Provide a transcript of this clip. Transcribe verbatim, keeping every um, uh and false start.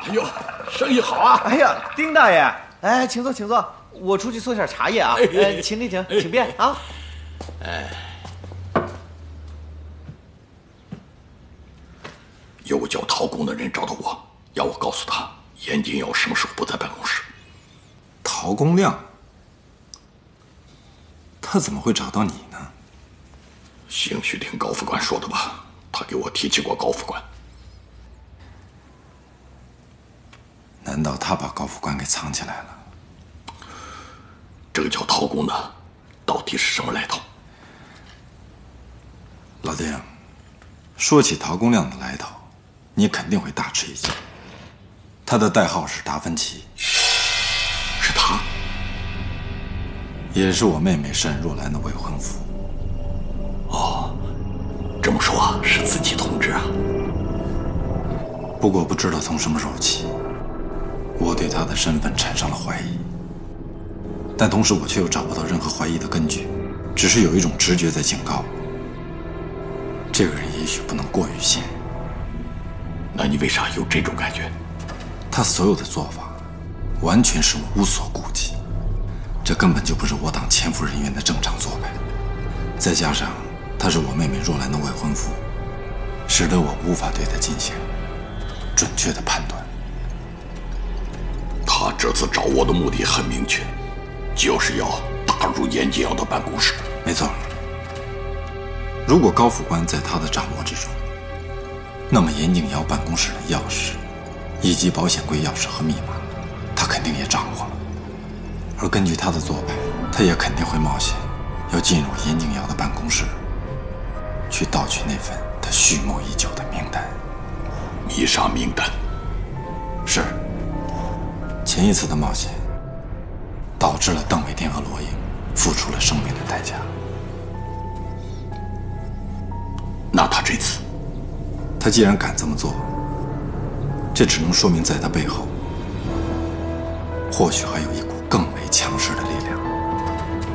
哎呦，生意好啊！ 哎呀，丁大爷，哎，请坐，请坐，我出去做点茶叶啊。哎，请请请，请便啊。 哎，有个叫陶公的人找到我，要我告诉他严金尧什么时候不在办公室。 陶公亮，他怎么会找到你呢？ 兴许听高副官说的吧，他给我提起过高副官。 难道他把高副官给藏起来了？ 这个叫陶公的，到底是什么来头？ 老丁，说起陶公亮的来头，你肯定会大吃一惊。他的代号是达芬奇， 是他， 也是我妹妹单若兰的未婚夫。 哦，这么说是自己同志啊。 不过不知道从什么时候起，我对他的身份产生了怀疑，但同时我却又找不到任何怀疑的根据，只是有一种直觉在警告我，这个人也许不能过于信任。 那你为啥有这种感觉？ 他所有的做法，完全是我无所顾忌，这根本就不是我党潜伏人员的正常做派。再加上他是我妹妹若兰的未婚夫，使得我无法对他进行准确的判断。 他这次找我的目的很明确，就是要打入严金尧的办公室。 没错，如果高副官在他的掌握之中，那么严金尧办公室的钥匙以及保险柜钥匙和密码他肯定也掌握了。而根据他的做派，他也肯定会冒险要进入严金尧的办公室，去盗取那份他蓄谋已久的名单。 密杀名单。 是。前一次的冒险导致了邓伟天和罗英付出了生命的代价。 那他这次， 他既然敢这么做，这只能说明在他背后或许还有一股更为强势的力量。